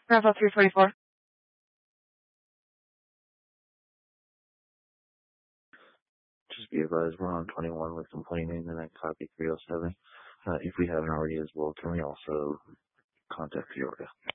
Bravo 344. Just be advised, we're on 21 with complaining, and then copy 307. If we haven't already as well, can we also contact Peoria?